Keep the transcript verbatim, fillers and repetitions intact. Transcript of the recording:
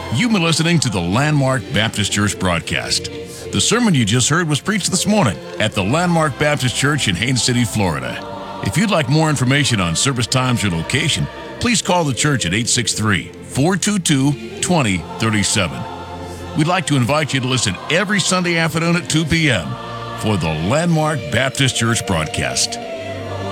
You've been listening to the Landmark Baptist Church broadcast. The sermon you just heard was preached this morning at the Landmark Baptist Church in Haines City, Florida. If you'd like more information on service times or location, please call the church at eight six three, four two two, two zero three seven. We'd like to invite you to listen every Sunday afternoon at two p.m. for the Landmark Baptist Church broadcast.